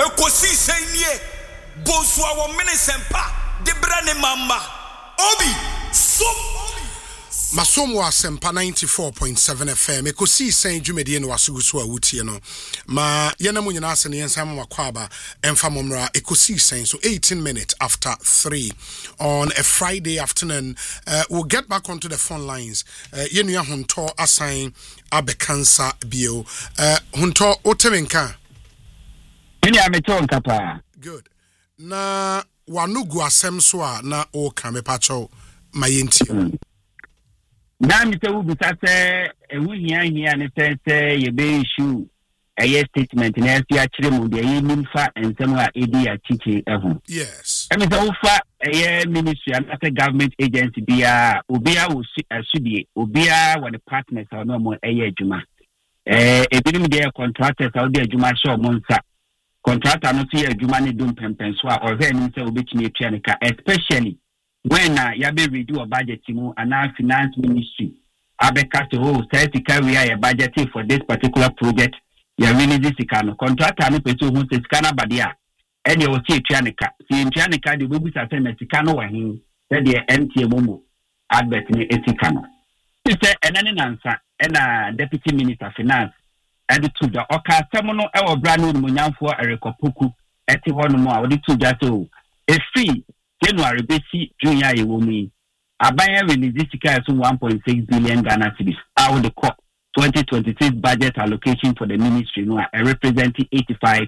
Ekosi senye bonso awo minisempa de brane mama obi so Masomo Asempa 94.7 FM ekosi sen dwumedie no wasuguso a wutie no ma yena mu nyina asene yensam makwaba emfa momra ekosi sen so 18 minutes after 3 on a Friday afternoon. We'll get back onto the phone lines. Yenua Honto asan abekansa bio Honto otemenka eni ameton kapa good na wanugu asem so a na o kamepacho mayenti na mi se wo bisa se ewu hia ne se ye be issue a statement na afi a kire mu de ye nimfa ensem a edi a chichi ehu yes emi se wo fa ministry and as a government agency bia obia wo asudie obia wo the partners are no more adwuma ebinim de contractors are de adwuma show monsa contractor no see adwuma ne dum pempen so a orhe ni se obetimi atua ne ka especially when ya be redo a budget mu and finance ministry abeka to say to carry a budget for this particular project ya really this kind contractor no peso hu se scanner badia ene o tie tua ne ka si tua ne ka de bobu sa se sika no wa hin se de NTA momo advert ni etika no se enane nansa ena deputy minister finance and to the oka semono e wo bra no munyanfo erekopoku eti hono mo a wo de to just o e free January besi junior yewomi abaya release sika so 1.6 billion Ghana cedis out the 2026 budget allocation for the ministry no representing 85%.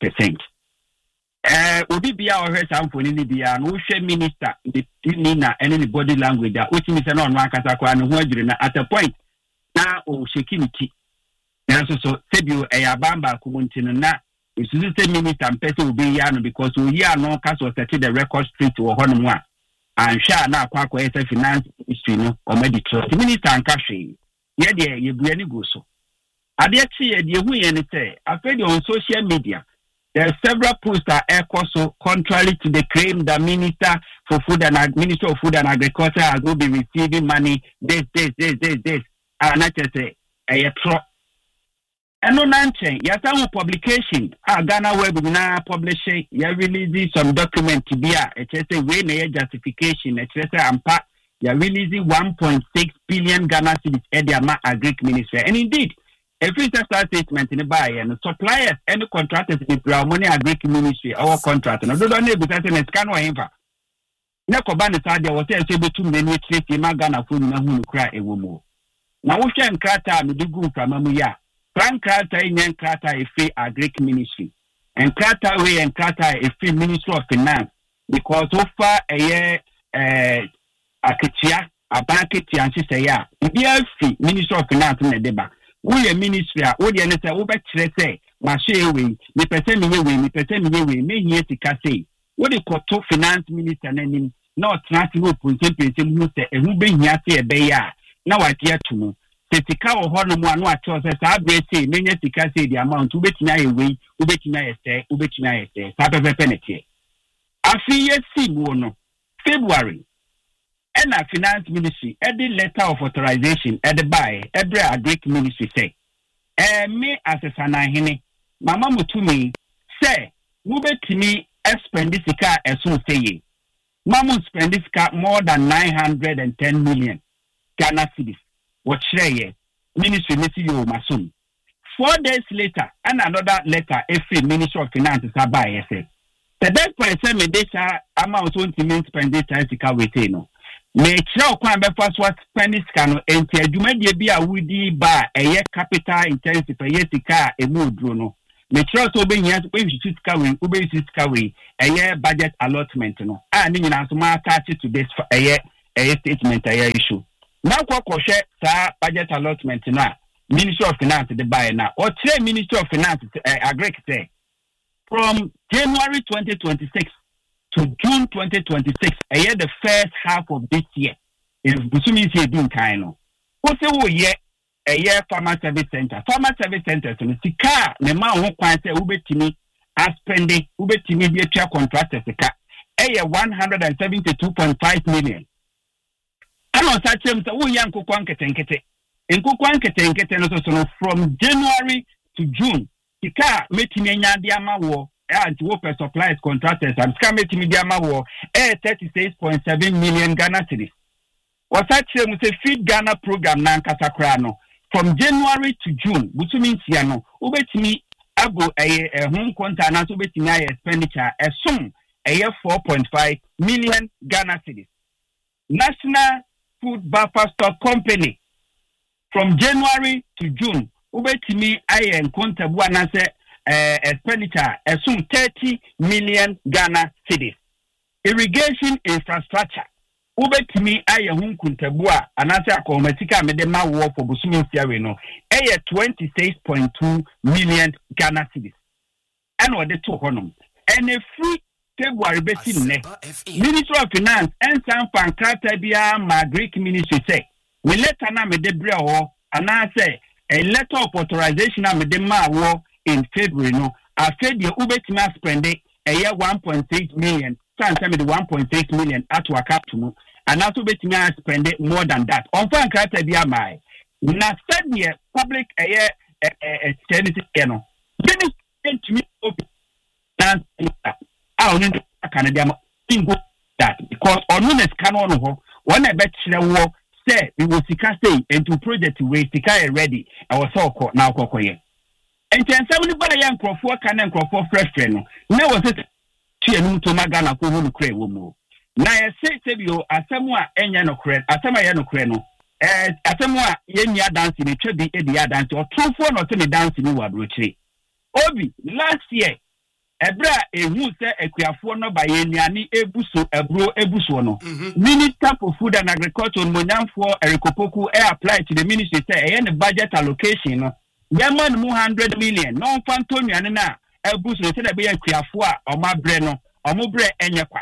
Obi bia o hwe samfoni ni bia no hwe minister the na any body language that which means no no akasa kwa no ho adwire na at a point na o security na so sebio eyabamba kumontino na it's the minister and person will be yano because we are no cast was set the record street or honor and sha na kwako finance ministry no or medical minister and cash ye de ye bu ani go so ade chi ye de hu ye ne say after on social media there are several posts that are also contrary to the claim that minister of food and agriculture has will be receiving money this and not say a tro and no nanchen yasa publication Ghana web na publishing ya release some document to be a say we na justification say ampa ya releasing 1.6 billion Ghana cedis ediama agric ministry and indeed every statement in the buy and suppliers and contractors in the money agric ministry our contract no do na be say na scan wa himfa na ko ba ne sadia wo say betu many trade ma Ghana fo na hu kra ewo mu na wo hwe nkrata me digu framamu ya Krata in Krata a free agric ministry and Krata way and Krata a free ministry of finance because so far a year Akitia a banket and she say ya be a free ministry of finance in the deba. We a ministry all the answer over say my share way me person me me here to say what they call to finance minister name not transfer who say who be here say a beya now I hear to know sika wo hono mu anu acho se sa abese menye sika se di amount ubetimi ayewe ubetimi ayese sa pepepe netie afi yesi mu no February and finance ministry the letter of authorization the buy every agric ministry say me asesana hene mama mutumi say ubetimi spend sika esun say mama spend sika more than 910 million Ghana cedis. What share ministry Messiyo Masum. 4 days later, and another letter, every minister of finance is by say. The best person me this amount won't mean spend this time to cover it no. Me chao kwa be first what spend this can enti adwuma de bi a wudi ba eye capital intensive eye sika e mu dro no. Me chao so be hia so be sika we eye budget allotment no. Ni nyina so ma attach to this eye statement eye issue. Now, Kwakoshe, sir, budget allotment now. Ministry of Finance, the buyer now. Or say Ministry of Finance, agric say, from January 2026 to June 2026, a year the first half of this year, is Busumi doing kind of. What's a year farmer service center? Farmer service centers, and the car, the man who can say, Ubetini, as spending, Ubetini, be a contractor, the car, a year 172.5 million. I know such things. We young kukwankete. In kukwankete no so from January to June. The car making a nyadiama war anti-worker supplies contractors and scam media war 36.7 million Ghana cedis. Was actually a Feed Ghana program Nankasacrano from January to June, which means Yano, Ubetimi Ago a home content and Ubetimi expenditure a sum a year 4.5 million Ghana cedis. National Food Buffer Stock Company from January to June, Ubetimi and Contabuana expenditure a sum 30 million Ghana cedis. Irrigation infrastructure. Ubetimi aye hun kuntabua anase akomatika medema wo for busumi fiawe no 26.2 million Ghana cedis. And what the two honum. And a free February betin ne. Ministry of Finance and some pankrata bia ma Greek ministry say we letter na medebra wo anase a letter of authorization na medema wo in February no after the Ubetimi spend a year 1.6 million. San send me the 1.6 million at work up to me, and also bet me spend it more than that. On fan criteria my na said here public a year charity channel. Then to me open I don't Canadian that because on one canon ho one I bet war say we will see say into project way sika ready. I was so called now kokoye. And then somebody by young crofo can and crofo fresh friend. Now was it Tienu to Magana ko hunu kre wo mu na ye se bio asemu a enya no kre asema ye no kre no asemu a ye nya dance ni twedi e dia dance o trofo no te ni dance ni wa brochire obi last year ebra ehu se akuafo no ba ye niani ebuso ebro ebuso no Minister for Food and Agriculture Monyamfo Erikopoku apply to the ministry say e ne budget allocation no yaman 100 million no fantonuane na Ebusu said that be a Kiafua or my breno or Mubre Enyakwa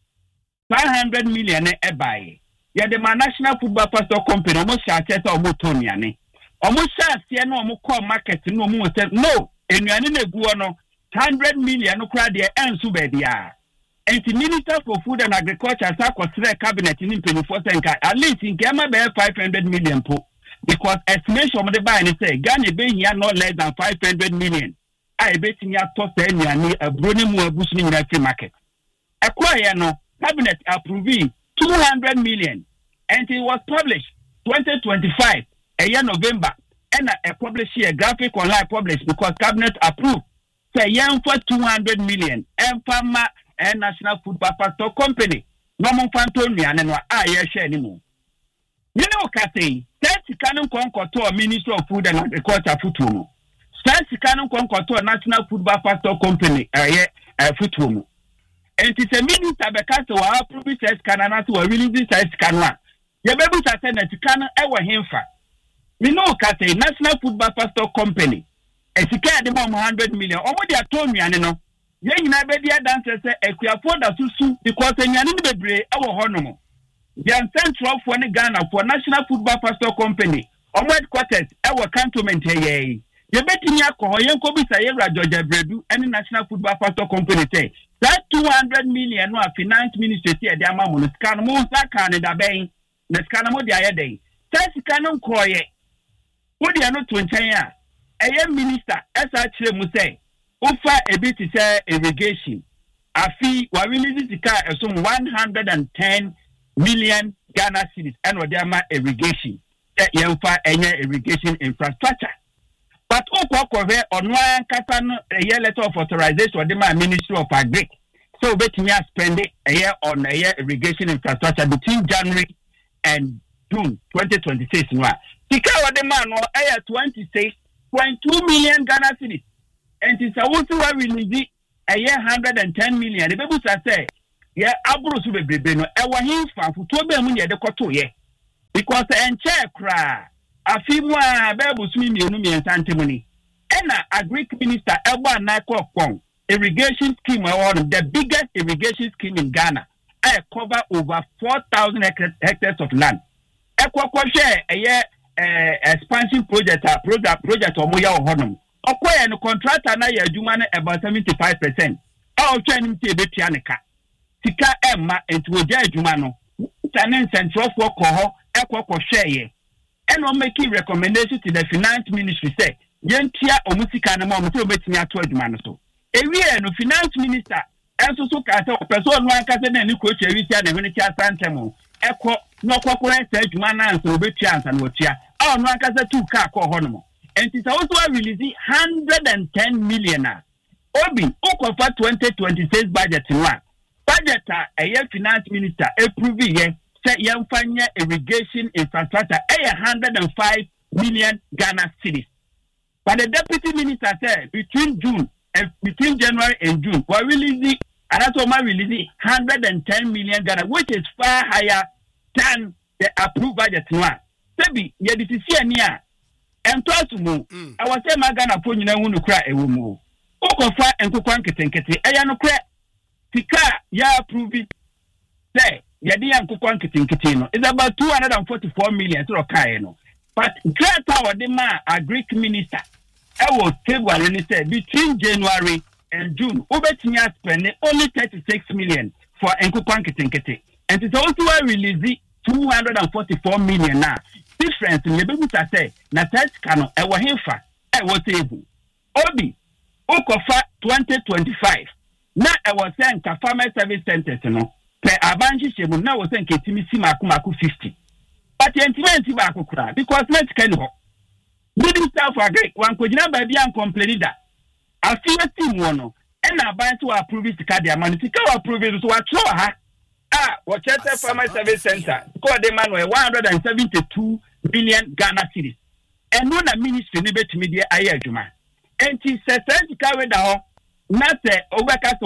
500 million a buy. Yet the National Football Pastor Company almost shall set or Mutoniani. Almost shall see no more call market no more said no, and you are in a guano 100 million no crowd there and Subedia. And the Minister for Food and Agriculture consider cabinet in 24 at least in Gamma Bear 500 million po because estimation of the buy and say Ghana being here no less than 500 million. I bet in your top 10 years a brony more boosting in the market. Acquire no cabinet approving 200 million and it was published 2025 a year November and a publish here graphic online published because cabinet approved say young for 200 million and Pharma and National Food Buffer Stock Company. No more Fantonia and I share anymore. You know, Cathy, that's the canon concord to a Ministry of Food and Agriculture Futumu. That's the canon concord to a National Food Buffer Stock Company, Futumu. And it's a minister because we are approving says Canada to a releasing says Canada. Your baby said that you can't ever him for. We know, Cathy, National Food Buffer Stock Company. And she can't demand 100 million. Or what they told me, I know. Yen na be dia dance say e ku afford asusu because enyane ne bebre e wo hono the central for ne Ghana for National Food Buffer Stock Company omo headquarters e wo cantonment ye ye betimi akọ yen ko bi say Yewra George Bredu any National Food Buffer Stock Company say that 200 million no finance ministry say e dey amamu no scan mo saka ne da ben ne scan mo dey ayedey say scan no koye wo dey no to nchen a eye minister esa kire mu say Ufa a bit is irrigation. A fee wa release the car some 110 million Ghana cedis and Odama irrigation. Yemfa any irrigation infrastructure. But Okokove on one Katan a year letter of authorization or the Ministry of Agric. So bet me spend a year on a year irrigation infrastructure between January and June 2026. Tika wa the man or a 26.2 million Ghana cedis. And it's a also release a year 110 million. The people say, yeah, Abros will be beno. I want him for 2 million the coto ye. Because and chair cry. A few more baby swimming and antimony. And a Greek minister, Elba Nako Kong, irrigation scheme, one of the biggest irrigation scheme in Ghana. I cover over 4,000 hectares of land. I share a year expansion project or Moya or Honum. Okoye no contractor na ya adwuma na about 75%. All training to betianika. Sika emma enti oja adwuma no. Tanen central for koho ekoko share. And we making recommendation to the finance ministry say yentia omusika na mo betimi ato adwuma no so. ewie no finance minister enso so ka say person no anka say na ni coach ewisia na hwene tia santem ekọ no kokore say adwuma na ansa obetua ansa na otua no anka say 2 car ko ho no enti say also release 110 million obi okofa 2026 budget no budget a finance minister approve ye say yemfanya irrigation infrastructure 105 million Ghana cedis. But the deputy minister said between January and June, we're releasing 110 million Ghana, which is far higher than the approved budget. Sebi, yeah, this is here near. And trust me, I was saying my Ghana phone, you know, who cry a woman. Okofa and Kukankete, I am no crack. Tika, ya approve it. Say, Yadi and Kukankete, it's about 244 million to Okaino. But Great Power, the man, a Greek minister, I was February said between January and June, Obetinia spent only 36 million for Enkupankete. And it's also released 244 million now. Difference in the business I say, Natas Kano, I was here, I was able. Obi, Okofa 2025. Now I was saying Farmer Service Centers, you know, per Abanji Shebu, now was saying Ketimisi Makumaku 50. But the intimate back because let's can ho. Didn't self agree. One could never be uncomplaining that. I feel a team one. And I buy to approve it to Cadia money to approve it to what show her. Worcester Farmer Service Center. Called the man 172 billion Ghana cedis. And when a ministry debate media Ayajuma. And she says to carry down not overcast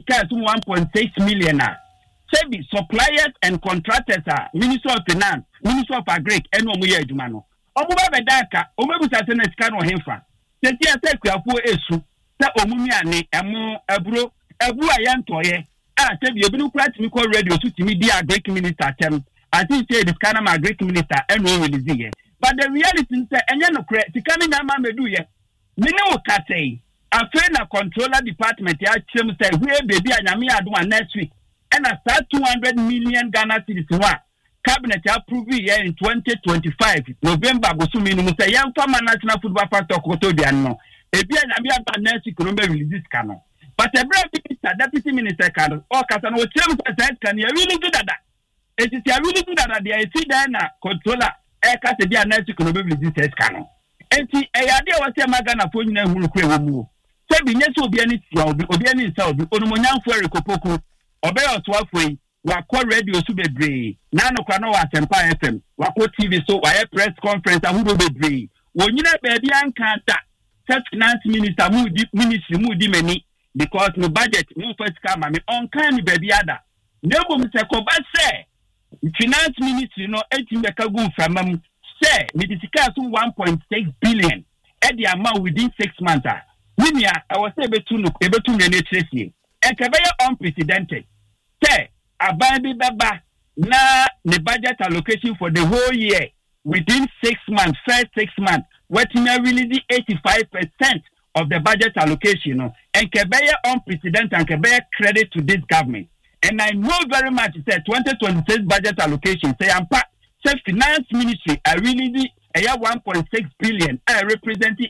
1.6 million. Sebi suppliers and contractors are Minister of Finance, Minister of Agric, and Omuye Jumano. Omuba Bedaka, Omebu Satanes Cano Henfa. Setia Seku Esu, Sa Omumia ne, Emo, Ebro, Ebu Ayantoye. Sebi Ebunu Krat Miko Radio to Media Greek Minister Tem. I think say this kind of Greek Minister and no release. But the reality is that Enyano Kret, the coming Amameduye. Mino Kate, a friend of controller department, I say, we baby and Yamia do next week. And I start 200 million Ghana cedis. Cabinet approved here in 2025. November, Gosumi, Musa, young farmer national football factor, Kotodiano. Ebia Namia Banesi, Columbia release canon. But a brave minister, deputy minister, can or Casano, can you really do that? It is really good that they see then controller, Casadia Nancy Columbia release canon. And see, a idea was a Magana phone who will create. Sebi Nesu Obiani, Obiani South, Onomoyan Fury Kopoku. Obey Twafwe, Wako Radio Subebre, Nano Kano Asempa FM, Wako TV so why press conference a Hudo Bebre. When you know baby Ankanta, such finance minister ministry moody many because no budget, no first come, I mean on kind baby ada. No Mr. Koba say finance ministry no 18 Bekagun from say Midisika 1.6 billion at the amount within 6 months. Winia, I was able to look able to manage this. And very unprecedented. Say, a baby baba na the budget allocation for the whole year within 6 months, first 6 months, what in really 85% of the budget allocation, and very unprecedented and very credit to this government. And I know very much say 2026 budget allocation, say I'm part finance ministry, I really 1.6 billion, I representing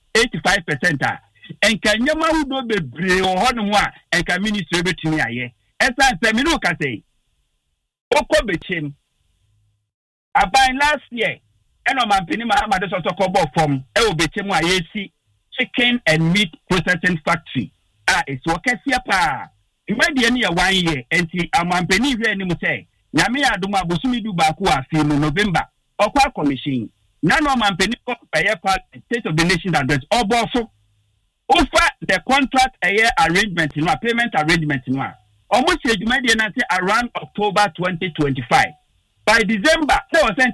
85%. And can you who do the brave or honor and can minister to me? As I said, Minuka say, Oko Bechim. I buy last year, and I'm penning my mother's autocobo from El Bechim, IAC, chicken and meat processing factory. It's Wakasia Pa. You might be near 1 year, and see, I'm penny here anymore say, Yamia Duma Busumi Dubakua film in November, or Quaco machine. None of my penny State of the Nation address, or Bosso. Offer the contract a year arrangement in our payment arrangement in one. Almost around October 2025. By December, there was sent